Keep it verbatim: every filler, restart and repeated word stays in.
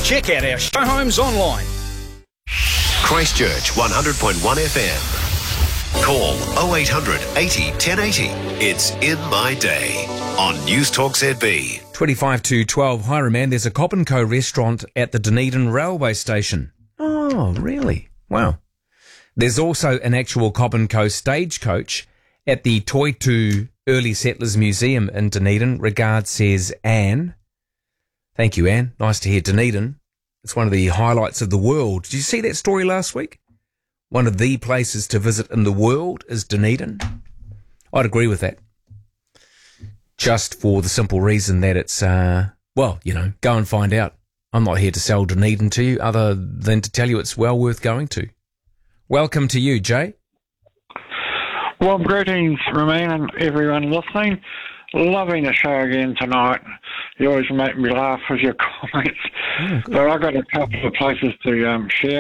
Check out our show homes online. Christchurch one hundred point one F M. Call oh eight hundred eighty ten eighty. It's In My Day on News Talk Z B. twenty-five to twelve. Hi, Roman. There's a Cobb and Co restaurant at the Dunedin railway station. Oh, really? Wow. There's also an actual Cobb and Co stagecoach at the Toitu Early Settlers Museum in Dunedin. Regards, says Anne. Thank you, Anne. Nice to hear Dunedin. It's one of the highlights of the world. Did you see that story last week? One of the places to visit in the world is Dunedin. I'd agree with that. Just for the simple reason that it's, uh, well, you know, go and find out. I'm not here to sell Dunedin to you other than to tell you it's well worth going to. Welcome to you, Jay. Well, greetings, Romain, and everyone listening. Loving the show again tonight. You always make me laugh with your comments. Oh, but I've got a couple of places to um, share.